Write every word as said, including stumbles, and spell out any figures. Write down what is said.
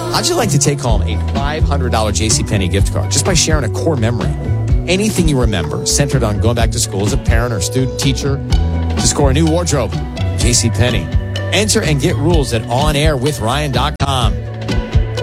How'd you like to take home a five hundred dollars JCPenney gift card just by sharing a core memory? Anything you remember centered on going back to school as a parent or student, teacher, to score a new wardrobe. JCPenney. Enter and get rules at on air with ryan dot com.